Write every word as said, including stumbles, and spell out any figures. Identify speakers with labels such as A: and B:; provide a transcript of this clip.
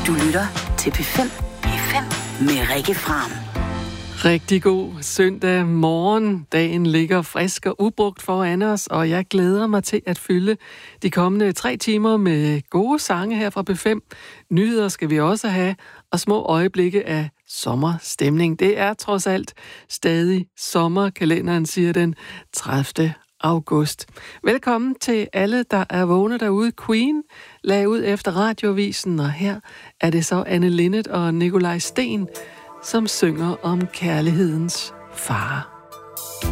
A: Du lytter til P fem. P fem med Rikke Fram.
B: Rigtig god søndag morgen. Dagen ligger frisk og ubrugt foran os, og jeg glæder mig til at fylde de kommende tre timer med gode sange her fra P fem. Nyheder skal vi også have, og små øjeblikke af sommerstemning. Det er trods alt stadig sommerkalenderen, siger den tredivte august. Velkommen til alle, der er vågne derude. Queen lagde ud efter radioavisen, og her er det så Anne Linnet og Nikolaj Sten, som synger om kærlighedens fare.